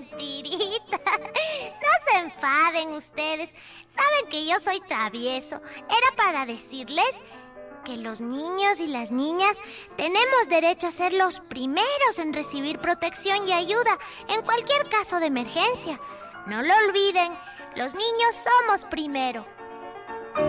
mentirita. No se enfaden ustedes. Saben que yo soy travieso. Era para decirles que los niños y las niñas tenemos derecho a ser los primeros en recibir protección y ayuda en cualquier caso de emergencia. No lo olviden, los niños somos primero.